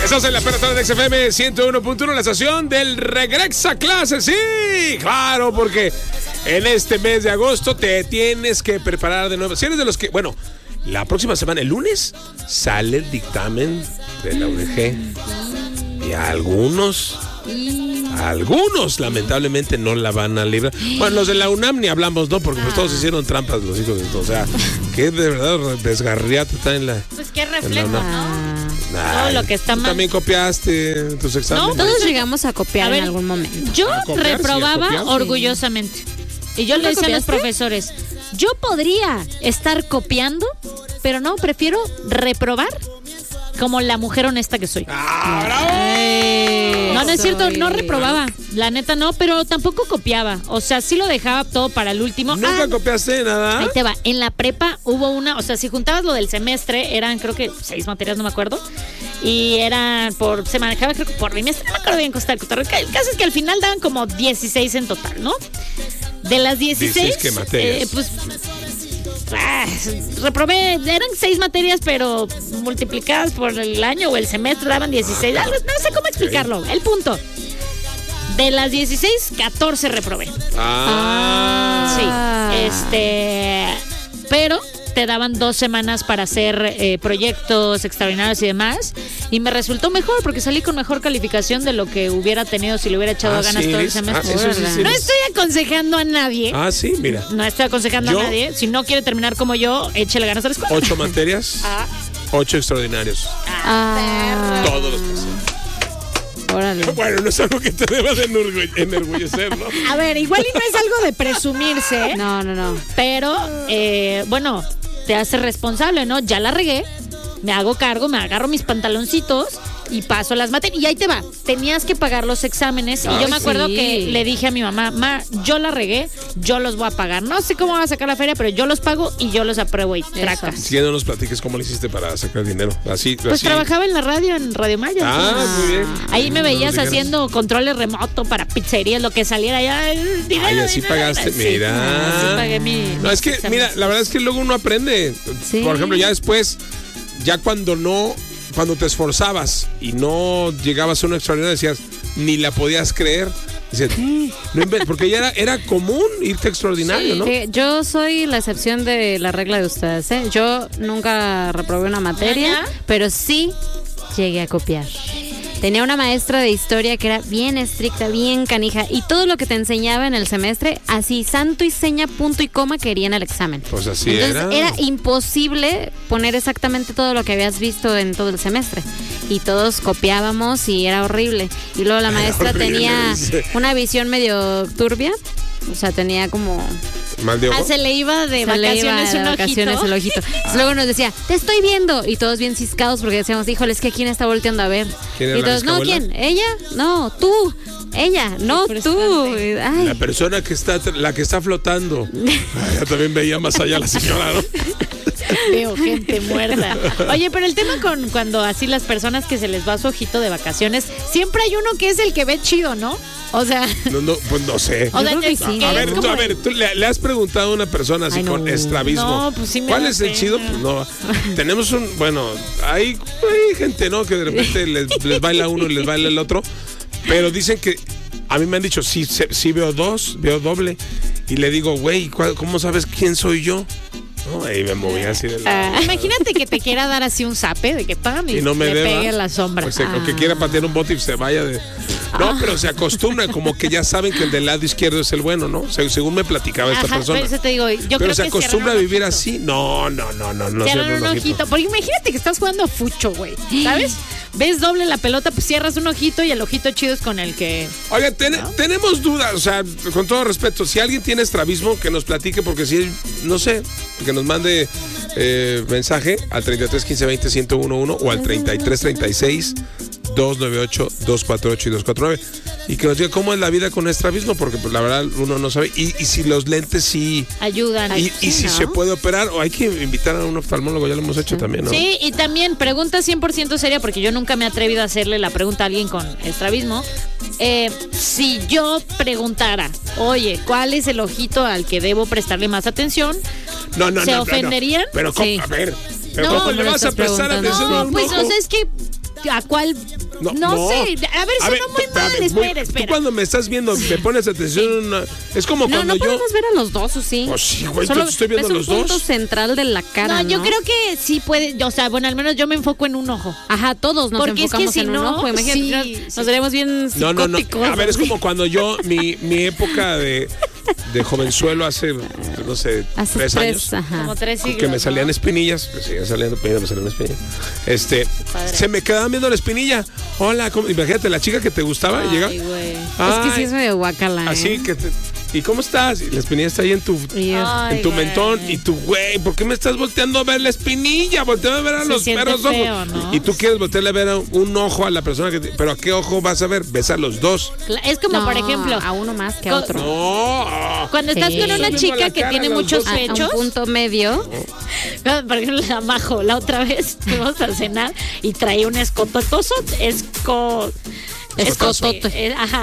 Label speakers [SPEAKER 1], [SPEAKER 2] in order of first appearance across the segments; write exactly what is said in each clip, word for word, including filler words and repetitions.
[SPEAKER 1] Estás en la perra de X F M ciento uno punto uno, la estación del Regrexa Clase. Sí, claro, porque en este mes de agosto te tienes que preparar de nuevo. Si eres de los que, bueno, la próxima semana, el lunes, sale el dictamen de la U D G. Y a algunos, a algunos lamentablemente no la van a librar. Bueno, los de la UNAM ni hablamos, ¿no? Porque pues todos hicieron trampas los hijos de todos. O sea, que de verdad desgarriata está en la...
[SPEAKER 2] Pues qué refleja, ¿no?
[SPEAKER 1] Ay,
[SPEAKER 2] todo lo que está
[SPEAKER 1] tú
[SPEAKER 2] mal.
[SPEAKER 1] También copiaste tus exámenes.
[SPEAKER 3] No, todos llegamos a copiar a ver, en algún momento.
[SPEAKER 2] Yo
[SPEAKER 1] copiar,
[SPEAKER 2] reprobaba
[SPEAKER 1] sí, a copiar,
[SPEAKER 2] orgullosamente. Y yo le decía a los profesores, yo podría estar copiando, pero no, prefiero reprobar como la mujer honesta que soy.
[SPEAKER 1] ¡Ah, bravo!
[SPEAKER 2] Ay, no, no es cierto, no reprobaba. La neta no, pero tampoco copiaba. O sea, sí lo dejaba todo para el último.
[SPEAKER 1] ¿Nunca
[SPEAKER 2] ah,
[SPEAKER 1] copiaste nada?
[SPEAKER 2] Ahí te va. En la prepa hubo una, o sea, si juntabas lo del semestre, eran creo que seis materias, no me acuerdo. Y eran por, se manejaba creo que por bimestre, no me acuerdo bien Costa Rica. El caso es que al final daban como dieciséis en total, ¿no? De las dieciséis,
[SPEAKER 1] ¿qué materias?
[SPEAKER 2] Eh, pues... Ah, reprobé, eran seis materias, pero multiplicadas por el año o el semestre daban dieciséis. Ah, no sé cómo explicarlo. El punto. De las dieciséis, catorce reprobé.
[SPEAKER 1] Ah.
[SPEAKER 2] Sí. Este. Pero te daban dos semanas para hacer eh, proyectos extraordinarios y demás. Y me resultó mejor porque salí con mejor calificación de lo que hubiera tenido si le hubiera echado
[SPEAKER 1] Ah,
[SPEAKER 2] ganas
[SPEAKER 1] ¿sí
[SPEAKER 2] todo el
[SPEAKER 1] eres?
[SPEAKER 2] semestre.
[SPEAKER 1] Ah, eso sí, sí
[SPEAKER 2] no
[SPEAKER 1] eres.
[SPEAKER 2] estoy aconsejando a nadie.
[SPEAKER 1] Ah, sí, mira.
[SPEAKER 2] No estoy aconsejando
[SPEAKER 1] ¿Yo?
[SPEAKER 2] a nadie. Si no quiere terminar como yo, échele ganas a la escuela.
[SPEAKER 1] Ocho materias,
[SPEAKER 2] Ah.
[SPEAKER 1] ocho extraordinarios.
[SPEAKER 2] Ah,
[SPEAKER 1] Todos los pasados.
[SPEAKER 3] Órale.
[SPEAKER 1] Bueno, no es algo que te debas de enorgue- enorgullecer, ¿no?
[SPEAKER 2] A ver, igual y no es algo de presumirse, ¿eh?
[SPEAKER 3] No, no, no.
[SPEAKER 2] Pero, eh, bueno, te hace responsable, ¿no? Ya la regué, me hago cargo, me agarro mis pantaloncitos y paso las materias. Y ahí te va, tenías que pagar los exámenes.
[SPEAKER 1] Ay,
[SPEAKER 2] y yo me acuerdo
[SPEAKER 3] sí.
[SPEAKER 2] que le dije a mi mamá, ma, yo la regué, yo los voy a pagar. No sé cómo va a sacar la feria, pero yo los pago y yo los apruebo y tracas.
[SPEAKER 1] Si ya no nos platiques cómo le hiciste para sacar dinero. Así,
[SPEAKER 2] Pues
[SPEAKER 1] así.
[SPEAKER 2] trabajaba en la radio, en Radio Maya.
[SPEAKER 1] Ah,
[SPEAKER 2] entonces,
[SPEAKER 1] muy bien.
[SPEAKER 2] ahí me
[SPEAKER 1] No
[SPEAKER 2] veías
[SPEAKER 1] nos dijeras.
[SPEAKER 2] haciendo controles remoto para pizzerías, lo que saliera allá. el dinero,
[SPEAKER 1] Ay, así
[SPEAKER 2] dinero,
[SPEAKER 1] pagaste,
[SPEAKER 2] sí.
[SPEAKER 1] mira.
[SPEAKER 2] Así pagué mi.
[SPEAKER 1] No, es que,
[SPEAKER 2] mis
[SPEAKER 1] mira,
[SPEAKER 2] exámenes.
[SPEAKER 1] la verdad es que luego uno aprende.
[SPEAKER 3] Sí.
[SPEAKER 1] Por ejemplo, ya después, ya cuando no, cuando te esforzabas y no llegabas a una extraordinaria, decías, ni la podías creer. Decías, no inventes, porque ya era, era común irte a extraordinario, ¿no?
[SPEAKER 3] Sí, yo soy la excepción de la regla de ustedes, ¿eh? Yo nunca reprobé una materia,
[SPEAKER 2] ¿Ya?
[SPEAKER 3] pero sí llegué a copiar. Tenía una maestra de historia que era bien estricta, bien canija, y todo lo que te enseñaba en el semestre, así santo y seña, punto y coma, quería en el examen.
[SPEAKER 1] Pues así
[SPEAKER 3] Entonces
[SPEAKER 1] era.
[SPEAKER 3] era imposible poner exactamente todo lo que habías visto en todo el semestre. Y todos copiábamos y era horrible. Y luego la maestra
[SPEAKER 1] horrible,
[SPEAKER 3] tenía
[SPEAKER 1] dice.
[SPEAKER 3] una visión medio turbia. O sea, tenía como...
[SPEAKER 1] Mal de ojo.
[SPEAKER 2] Ah, se le iba de
[SPEAKER 3] se le
[SPEAKER 2] vacaciones
[SPEAKER 3] iba de
[SPEAKER 2] un
[SPEAKER 3] vacaciones
[SPEAKER 2] ojito.
[SPEAKER 3] el ojito. Entonces, luego nos decía, te estoy viendo. Y todos bien ciscados porque decíamos, híjole, es que ¿quién está volteando a ver?
[SPEAKER 1] ¿Quién era
[SPEAKER 3] Y
[SPEAKER 1] la
[SPEAKER 3] todos, no,
[SPEAKER 1] viscabuela?
[SPEAKER 3] ¿quién? ¿Ella? No, tú. Ella, no, tú. Ay.
[SPEAKER 1] La persona que está, la que está flotando. Ay, ya también veía más allá la señora, ¿no?
[SPEAKER 2] Veo gente muerta. Oye, pero el tema con cuando así las personas que se les va su ojito de vacaciones, siempre hay uno que es el que ve chido, ¿no? O sea,
[SPEAKER 1] No, no, pues no sé.
[SPEAKER 2] o sea,
[SPEAKER 3] creo que
[SPEAKER 2] es
[SPEAKER 3] sí.
[SPEAKER 2] que
[SPEAKER 1] A ver,
[SPEAKER 2] es
[SPEAKER 1] tú,
[SPEAKER 2] como-
[SPEAKER 1] a ver, tú le, le has preguntado a una persona así
[SPEAKER 3] Ay, no.
[SPEAKER 1] con estrabismo.
[SPEAKER 2] No, pues sí me
[SPEAKER 1] ¿Cuál
[SPEAKER 2] da
[SPEAKER 1] es el
[SPEAKER 2] pena.
[SPEAKER 1] chido? Pues no. Tenemos un, bueno, hay, hay gente, ¿no? Que de repente les, les baila uno y les baila el otro. Pero dicen que, a mí me han dicho, sí, se- sí veo dos, veo doble. Y le digo, güey, ¿cuál- ¿cómo sabes quién soy yo? No, ahí me moví así de la...
[SPEAKER 2] Ah, imagínate que te quiera dar así un zape de que pam y,
[SPEAKER 1] Y no me
[SPEAKER 2] le
[SPEAKER 1] deba.
[SPEAKER 2] pegue la sombra.
[SPEAKER 1] Pues, o
[SPEAKER 2] Ah.
[SPEAKER 1] que quiera patear un bote y se vaya de... No, pero se acostumbra, como que ya saben que el del lado izquierdo es el bueno, ¿no? Se- según me platicaba esta
[SPEAKER 2] Ajá,
[SPEAKER 1] persona.
[SPEAKER 2] por eso te digo, yo
[SPEAKER 1] Pero
[SPEAKER 2] creo
[SPEAKER 1] se
[SPEAKER 2] que
[SPEAKER 1] acostumbra a
[SPEAKER 2] cierran un
[SPEAKER 1] vivir
[SPEAKER 2] ojito.
[SPEAKER 1] así. No, no, no, no, no.
[SPEAKER 2] Cierran
[SPEAKER 1] cierran
[SPEAKER 2] un ojito. Porque imagínate que estás jugando fucho, güey. ¿Sabes? Ves doble la pelota, pues cierras un ojito y el ojito chido es con el que...
[SPEAKER 1] Oiga, ten- tenemos dudas, o sea, con todo respeto, si alguien tiene estrabismo, que nos platique, porque si, no sé, que nos mande eh, mensaje al treinta y tres quince veinte ciento once o al treinta y tres treinta y seis dos noventa y ocho dos cuarenta y ocho y dos cuarenta y nueve y que nos diga cómo es la vida con estrabismo, porque pues la verdad uno no sabe, y, y si los lentes sí,
[SPEAKER 2] ayudan.
[SPEAKER 1] y, y si
[SPEAKER 3] ¿no?
[SPEAKER 1] se puede operar, o hay que invitar a un oftalmólogo, ya lo hemos hecho también, ¿no?
[SPEAKER 2] Sí, y también pregunta cien por ciento seria, porque yo nunca me he atrevido a hacerle la pregunta a alguien con estrabismo. Eh, si yo preguntara, oye, ¿cuál es el ojito al que debo prestarle más atención?
[SPEAKER 1] No, no,
[SPEAKER 2] ¿Se
[SPEAKER 1] no, no,
[SPEAKER 2] ofenderían?
[SPEAKER 1] Pero, ¿cómo?
[SPEAKER 3] Sí.
[SPEAKER 1] A ver, pero
[SPEAKER 2] No,
[SPEAKER 1] ¿cómo le
[SPEAKER 3] pero
[SPEAKER 1] vas a
[SPEAKER 3] estás
[SPEAKER 1] prestar
[SPEAKER 3] preguntando.
[SPEAKER 1] atención a
[SPEAKER 2] No,
[SPEAKER 1] un
[SPEAKER 2] pues
[SPEAKER 1] ojo?
[SPEAKER 2] o sea, es que ¿A cuál? No, no, no. sé. A ver, sonó muy mal. Ver, espera, muy, espera.
[SPEAKER 1] Tú cuando me estás viendo, me pones atención. Una, es como
[SPEAKER 3] no,
[SPEAKER 1] cuando
[SPEAKER 3] no
[SPEAKER 1] yo.
[SPEAKER 3] No podemos ver a los dos, ¿o sí?
[SPEAKER 1] Pues sí, güey, Solo estoy viendo a los dos.
[SPEAKER 3] Es un punto central de la cara,
[SPEAKER 2] no, yo ¿no? creo que sí puede. O sea, bueno, al menos yo me enfoco en un ojo.
[SPEAKER 3] Ajá, todos nos
[SPEAKER 2] Porque
[SPEAKER 3] enfocamos
[SPEAKER 2] es que si
[SPEAKER 3] en
[SPEAKER 2] no,
[SPEAKER 3] un ojo. Imagínate, sí, nos,
[SPEAKER 2] sí.
[SPEAKER 3] nos veríamos bien psicóticos.
[SPEAKER 1] No, no, no. A ver, es como cuando yo, mi, mi época de, de jovenzuelo hace, no sé,
[SPEAKER 3] hace
[SPEAKER 1] tres,
[SPEAKER 3] tres
[SPEAKER 1] años.
[SPEAKER 2] Ajá. Como tres siglos.
[SPEAKER 1] Que me salían
[SPEAKER 2] ¿no?
[SPEAKER 1] espinillas. Me siguen saliendo espinillas, me salían espinillas. Este, se me quedaban viendo la espinilla. Hola, ¿cómo? Imagínate, la chica que te gustaba y llega.
[SPEAKER 3] Ay, güey. Es que sí es medio guacala, ¿eh?
[SPEAKER 1] Así que te, ¿y cómo estás? Y la espinilla está ahí en tu, Ay, en tu mentón. Y tú, güey, ¿por qué me estás volteando a ver la espinilla? Volteando a ver a
[SPEAKER 2] Se
[SPEAKER 1] los perros
[SPEAKER 2] feo,
[SPEAKER 1] ojos.
[SPEAKER 2] ¿no?
[SPEAKER 1] Y tú quieres voltearle a ver a un ojo a la persona que te, pero ¿a qué ojo vas a ver? Ves a los dos.
[SPEAKER 2] Es como,
[SPEAKER 3] no,
[SPEAKER 2] por ejemplo,
[SPEAKER 3] a uno más que a otro.
[SPEAKER 1] No.
[SPEAKER 2] Cuando estás sí. con una chica que tiene muchos
[SPEAKER 3] a,
[SPEAKER 2] pechos.
[SPEAKER 3] A un punto medio.
[SPEAKER 2] No. Por ejemplo, la Majo, la otra vez fuimos a cenar y traía un escototoso. Esco.
[SPEAKER 3] Escotote.
[SPEAKER 2] Eh, ajá.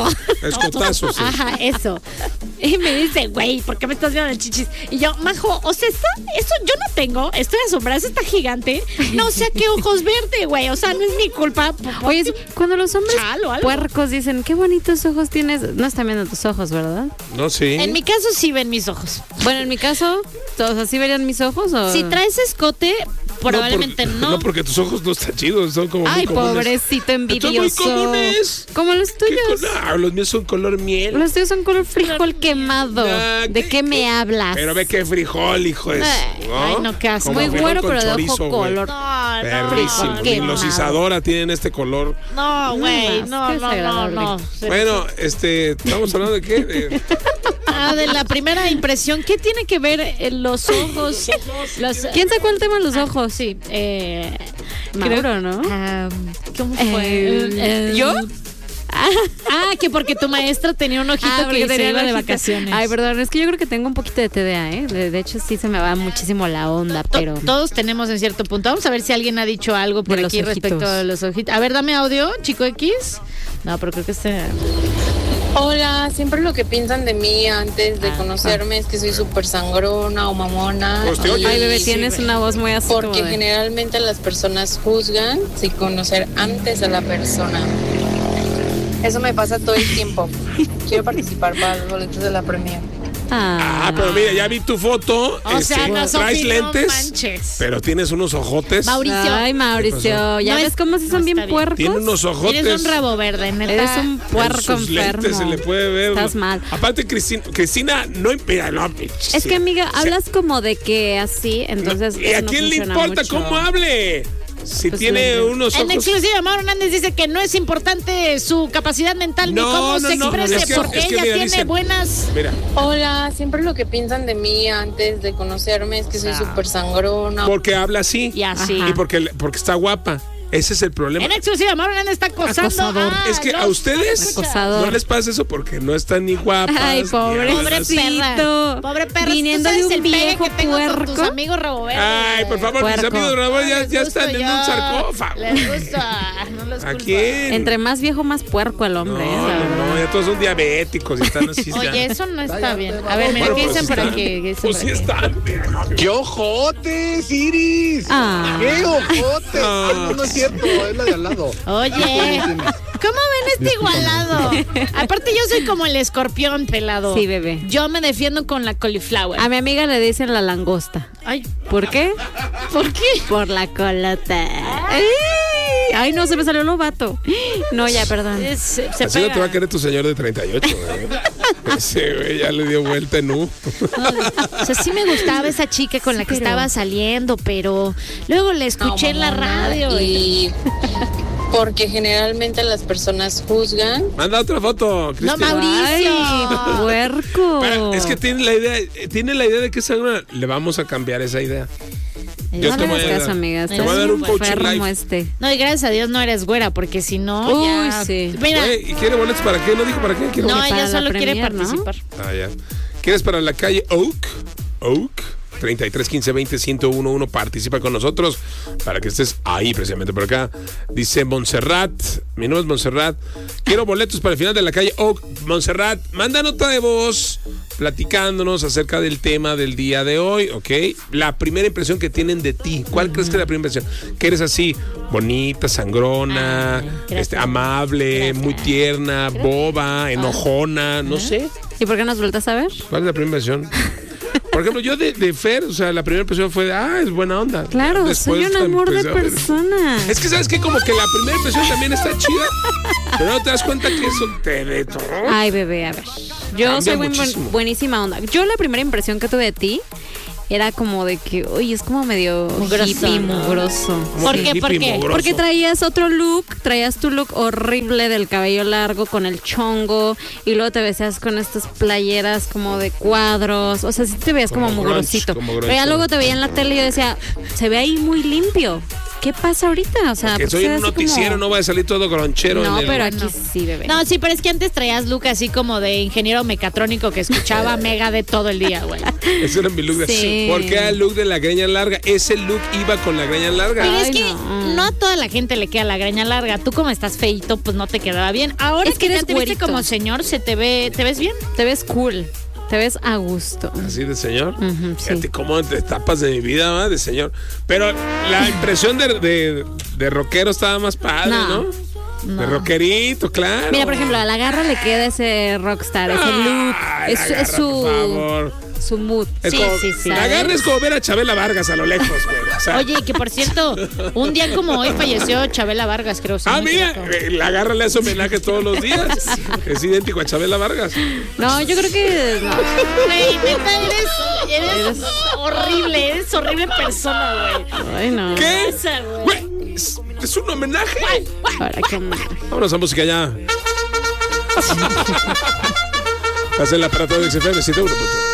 [SPEAKER 1] Escotazo, sí.
[SPEAKER 2] Ajá, eso. Y me dice, güey, ¿por qué me estás viendo el chichis? Y yo, Majo, o sea, eso, eso yo no tengo. Estoy asombrada, eso está gigante. No sé a qué ojos verte, güey. O sea, no es mi culpa.
[SPEAKER 3] Oye, cuando los hombres puercos dicen, qué bonitos ojos tienes, no están viendo tus ojos, ¿verdad?
[SPEAKER 1] No, sí.
[SPEAKER 2] En mi caso sí ven mis ojos.
[SPEAKER 3] Bueno, en mi caso, o sea, ¿sí verían mis ojos? O?
[SPEAKER 2] Si traes escote, probablemente
[SPEAKER 1] no, por,
[SPEAKER 2] no.
[SPEAKER 1] No, porque tus ojos no están chidos, son como
[SPEAKER 3] Ay,
[SPEAKER 1] muy comunes.
[SPEAKER 3] Pobrecito envidioso.
[SPEAKER 1] Son muy comunes.
[SPEAKER 3] Como los tuyos.
[SPEAKER 1] No, los míos son color miel.
[SPEAKER 3] Los tuyos son color frijol quemado. No, ¿de qué me hablas?
[SPEAKER 1] Pero ve qué frijol, hijo es.
[SPEAKER 2] ¿no? Ay, no, qué asco.
[SPEAKER 3] Muy güero, pero de ojo color.
[SPEAKER 2] No,
[SPEAKER 1] perrísimo. Ni los Isadora tienen este color.
[SPEAKER 2] No, güey, no, no, no, no.
[SPEAKER 1] Bueno, este, ¿estamos hablando de qué? De...
[SPEAKER 2] Ah, de la primera impresión. ¿Qué tiene que ver en los ojos? Los,
[SPEAKER 3] ¿Quién sacó el tema de los ojos?
[SPEAKER 2] Sí, eh,
[SPEAKER 3] Mauro,
[SPEAKER 2] creo,
[SPEAKER 3] ¿no?
[SPEAKER 2] Um, ¿Cómo fue?
[SPEAKER 3] Eh, eh, ¿Yo?
[SPEAKER 2] Ah, que porque tu maestra tenía un ojito ah, que se iba de vacaciones.
[SPEAKER 3] Ay, perdón, es que yo creo que tengo un poquito de T D A, ¿eh? De, de hecho, sí se me va muchísimo la onda, pero...
[SPEAKER 2] Todos tenemos en cierto punto. Vamos a ver si alguien ha dicho algo por aquí respecto a los ojitos. A ver, dame audio, chico X. No, pero creo que este...
[SPEAKER 4] Hola, siempre lo que piensan de mí antes de ah, conocerme ah. es que soy súper sangrona o mamona.
[SPEAKER 1] Hostia,
[SPEAKER 3] y, Ay, bebé, tienes sí, una voz muy así.
[SPEAKER 4] Porque
[SPEAKER 3] de...
[SPEAKER 4] generalmente las personas juzgan sin conocer antes a la persona. Eso me pasa todo el tiempo. Quiero participar para los boletos de la Premier.
[SPEAKER 1] Ah, ah, pero mira, ya vi tu foto.
[SPEAKER 2] O
[SPEAKER 1] este,
[SPEAKER 2] sea, no,
[SPEAKER 1] traes
[SPEAKER 2] Sophie,
[SPEAKER 1] lentes,
[SPEAKER 2] no manches.
[SPEAKER 1] Pero tienes unos ojotes.
[SPEAKER 2] Mauricio.
[SPEAKER 3] Ay, Mauricio, ¿ya no ves es, cómo si son no bien puercos?
[SPEAKER 1] Tiene unos ojotes.
[SPEAKER 2] Eres un rabo verde, neta.
[SPEAKER 3] Eres un puerco
[SPEAKER 1] en sus
[SPEAKER 3] enfermo.
[SPEAKER 1] Lentes se le puede ver.
[SPEAKER 3] Estás mal.
[SPEAKER 1] Aparte, Cristina, Cristina no impida, no.
[SPEAKER 3] Es que, amiga, o sea, hablas como de que así, entonces.
[SPEAKER 1] No, ¿y a quién
[SPEAKER 3] no
[SPEAKER 1] le importa
[SPEAKER 3] mucho.
[SPEAKER 1] cómo hable? Si pues tiene sí. unos ojos...
[SPEAKER 2] En exclusiva, Mauro Hernández dice que no es importante su capacidad mental no, ni cómo no, se
[SPEAKER 1] no,
[SPEAKER 2] exprese,
[SPEAKER 1] es que,
[SPEAKER 2] porque
[SPEAKER 1] es que
[SPEAKER 2] ella
[SPEAKER 1] mira,
[SPEAKER 2] tiene
[SPEAKER 1] dicen,
[SPEAKER 2] buenas...
[SPEAKER 1] Mira.
[SPEAKER 4] Hola, siempre lo que piensan de mí antes de conocerme es que soy súper ah. sangrona.
[SPEAKER 1] Porque habla así.
[SPEAKER 2] Y así.
[SPEAKER 1] Y porque, porque está guapa. Ese es el problema.
[SPEAKER 2] En exclusiva, Mauro Hernández está acosando. Ah,
[SPEAKER 1] es que a ustedes
[SPEAKER 3] acosador.
[SPEAKER 1] no les pasa eso porque no están ni guapas.
[SPEAKER 3] Ay, pobre,
[SPEAKER 2] pobre perra. Pobre perra.
[SPEAKER 3] Viniendo de un viejo
[SPEAKER 2] que tengo
[SPEAKER 3] puerco.
[SPEAKER 2] Con tus amigos Raboverdes.
[SPEAKER 1] Ay, por favor, puerco. Mis amigos Raboverdes ya, ya están yo. en un sarcófago.
[SPEAKER 2] Les gusta. No los
[SPEAKER 1] ¿A quién?
[SPEAKER 3] Entre más viejo, más puerco el hombre.
[SPEAKER 1] No,
[SPEAKER 3] ¿eh?
[SPEAKER 1] no, no, ya todos son diabéticos y están así.
[SPEAKER 2] Oye, eso no está bien. A ver, mira, ¿qué dicen por aquí?
[SPEAKER 1] Pues sí están.
[SPEAKER 5] ¡Qué ojotes, Iris!
[SPEAKER 3] Ah.
[SPEAKER 5] ¡Qué ojotes! No, no es cierto, es la de al lado.
[SPEAKER 2] Oye, ¿cómo ven este igualado? Aparte yo soy como el escorpión pelado.
[SPEAKER 3] Sí, bebé.
[SPEAKER 2] Yo me defiendo con la cauliflower.
[SPEAKER 3] A mi amiga le dicen la langosta.
[SPEAKER 2] Ay,
[SPEAKER 3] ¿por qué?
[SPEAKER 2] ¿Por qué?
[SPEAKER 3] Por la colota. Ay, Ay no, se me salió el novato. No, ya, perdón.
[SPEAKER 2] Es, se
[SPEAKER 1] Así
[SPEAKER 2] pega.
[SPEAKER 1] no te va a querer tu señor de treinta y ocho, ¿eh? Ese güey ya le dio vuelta en U.
[SPEAKER 2] No, o sea, sí me gustaba esa chica con sí, la que pero... estaba saliendo, pero luego la escuché no, en la radio.
[SPEAKER 4] Y... Porque generalmente las personas juzgan.
[SPEAKER 1] Manda otra foto, Cristian.
[SPEAKER 2] No, Mauricio.
[SPEAKER 3] Ay, puerco.
[SPEAKER 1] Pero es que tiene la idea, tiene la idea de que es una, le vamos a cambiar esa idea.
[SPEAKER 3] Yo no te voy a dar, caso, amiga.
[SPEAKER 1] Te voy a dar un coaching live.
[SPEAKER 3] Este.
[SPEAKER 2] No, y gracias a Dios no eres güera, porque si no,
[SPEAKER 3] Uy,
[SPEAKER 2] ya...
[SPEAKER 3] sí.
[SPEAKER 2] Mira.
[SPEAKER 1] Oye, ¿y quiere boletos para qué? ¿No dijo para qué?
[SPEAKER 2] No,
[SPEAKER 1] boletos?
[SPEAKER 2] ella solo quiere
[SPEAKER 3] premier,
[SPEAKER 2] participar.
[SPEAKER 3] ¿no?
[SPEAKER 1] Ah, ya. ¿Quieres para la calle Oak? Oak. treinta y tres, quince, veinte, ciento uno, uno. Participa con nosotros para que estés ahí precisamente por acá. Dice Montserrat, mi nombre es Montserrat. Quiero boletos para el final de la calle Oak. Montserrat, manda nota de voz platicándonos acerca del tema del día de hoy, ¿ok? La primera impresión que tienen de ti, ¿cuál uh-huh. crees que es la primera impresión? Que eres así, bonita, sangrona, Ay, este, amable, gracias. Muy tierna, gracias. Boba, enojona, no uh-huh. sé.
[SPEAKER 3] ¿Y por qué nos vueltas a ver?
[SPEAKER 1] ¿Cuál es la primera impresión? Por ejemplo, yo de, de Fer, o sea, la primera impresión fue de, ah, es buena onda.
[SPEAKER 3] Claro, Después soy un amor de persona.
[SPEAKER 1] Es que, ¿sabes qué? Como que la primera impresión también está chida, pero no te das cuenta que eso te detonó.
[SPEAKER 3] Ay, bebé, a ver. Yo Cambia soy buen, buen, buenísima onda. Yo la primera impresión que tuve de ti era como de que, oye, es como medio
[SPEAKER 2] mugroso,
[SPEAKER 3] hippie, mugroso.
[SPEAKER 2] ¿Por qué? ¿Por qué?
[SPEAKER 1] Mugroso.
[SPEAKER 3] Porque traías otro look, traías tu look horrible del cabello largo con el chongo y luego te besías con estas playeras como de cuadros, o sea, sí te veías como, como mugrosito. Grunge, como Pero ya luego te veía en la tele y yo decía, se ve ahí muy limpio. ¿Qué pasa ahorita? O sea,
[SPEAKER 1] que soy un noticiero, como... no va a salir todo gronchero.
[SPEAKER 3] No,
[SPEAKER 1] en el...
[SPEAKER 3] pero aquí no. sí, bebé.
[SPEAKER 2] No, sí, pero es que antes traías look así como de ingeniero mecatrónico que escuchaba Mega de todo el día, güey.
[SPEAKER 1] Ese era mi look. De...
[SPEAKER 3] Sí.
[SPEAKER 1] ¿Por qué era el look de la greña larga? Ese look iba con la greña larga.
[SPEAKER 2] Pero
[SPEAKER 3] Ay,
[SPEAKER 2] es que
[SPEAKER 3] no.
[SPEAKER 2] no a toda la gente le queda la greña larga. Tú como estás feito, pues no te quedaba bien. Ahora
[SPEAKER 3] es que,
[SPEAKER 2] que
[SPEAKER 3] eres
[SPEAKER 2] ya te viste
[SPEAKER 3] güerito.
[SPEAKER 2] como señor, se te ve, ¿te ves bien?
[SPEAKER 3] Te ves cool. Te ves a gusto.
[SPEAKER 1] ¿Así de señor?
[SPEAKER 3] Uh-huh,
[SPEAKER 1] Fíjate
[SPEAKER 3] sí.
[SPEAKER 1] cómo te tapas de mi vida, ¿va? De señor. Pero la impresión de, de, de rockero estaba más padre, ¿no?
[SPEAKER 3] No.
[SPEAKER 1] ¿no? De rockerito, claro.
[SPEAKER 3] Mira, por ejemplo, a la garra le queda ese rockstar, ese look.
[SPEAKER 1] Ay,
[SPEAKER 3] es,
[SPEAKER 1] la garra,
[SPEAKER 3] es su,
[SPEAKER 1] por favor.
[SPEAKER 3] su mood.
[SPEAKER 1] Es
[SPEAKER 2] Sí,
[SPEAKER 1] como,
[SPEAKER 2] sí, sí.
[SPEAKER 1] La garra es como ver a Chabela Vargas a lo lejos, güey. O sea,
[SPEAKER 2] Oye, que por cierto, un día como hoy falleció Chabela Vargas, creo. Si
[SPEAKER 1] ah,
[SPEAKER 2] no me
[SPEAKER 1] mira,
[SPEAKER 2] equivoco.
[SPEAKER 1] eh, la garra le hace homenaje todos los días. Es idéntico a Chabela Vargas.
[SPEAKER 3] No, yo creo que no.
[SPEAKER 2] Güey, neta, eres, eres,
[SPEAKER 3] Eres-
[SPEAKER 2] horrible, eres horrible persona, güey.
[SPEAKER 3] Ay, no.
[SPEAKER 1] ¿Qué?
[SPEAKER 2] Esa, güey.
[SPEAKER 1] Güey, es, es un homenaje.
[SPEAKER 3] Ahora qué mal.
[SPEAKER 1] Vámonos a música ya. Pásenla para todo X F M ciento uno punto uno.